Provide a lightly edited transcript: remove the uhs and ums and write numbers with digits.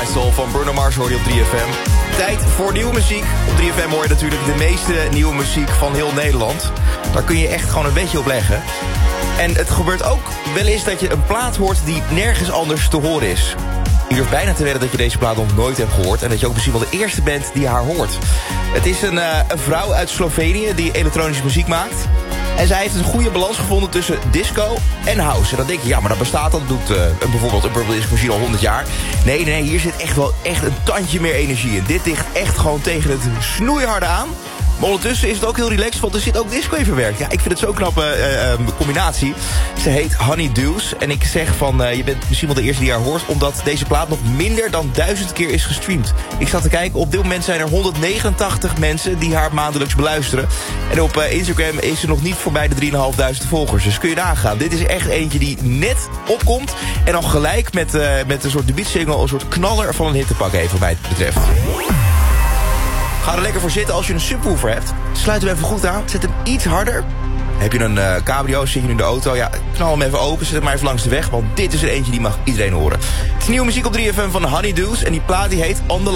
Soul van Bruno Mars hoor je op 3FM. Tijd voor nieuwe muziek. Op 3FM hoor je natuurlijk de meeste nieuwe muziek van heel Nederland. Daar kun je echt gewoon een beetje op leggen. En het gebeurt ook wel eens dat je een plaat hoort die nergens anders te horen is. Ik durf bijna te wedden dat je deze plaat nog nooit hebt gehoord... en dat je ook misschien wel de eerste bent die haar hoort. Het is een vrouw uit Slovenië die elektronische muziek maakt... En zij heeft een goede balans gevonden tussen disco en house. En dan denk je, ja, maar dat bestaat, dat doet bijvoorbeeld een Purple Disco Machine al 100 jaar. Nee, hier zit echt wel een tandje meer energie in. Dit ligt echt gewoon tegen het snoeiharde aan. Maar ondertussen is het ook heel relaxed, want er zit ook disco in verwerkt. Ja, ik vind het zo'n knappe combinatie. Ze heet Honey Dews. En ik zeg van, je bent misschien wel de eerste die haar hoort... omdat deze plaat nog minder dan 1000 keer is gestreamd. Ik zat te kijken, op dit moment zijn er 189 mensen... die haar maandelijks beluisteren. En op Instagram is ze nog niet voorbij de 3.500 volgers. Dus kun je nagaan. Dit is echt eentje die net opkomt... en dan gelijk met een soort debuutsingle... een soort knaller van een hit te pakken heeft, wat mij het betreft. Ga er lekker voor zitten als je een subwoofer hebt. Sluit hem even goed aan, zet hem iets harder. Heb je een cabrio, zit je nu in de auto... ja, knal hem even open, zet hem maar even langs de weg... want dit is er eentje die mag iedereen horen. Het is nieuwe muziek op 3FM van Honey Dews... en die plaat die heet On The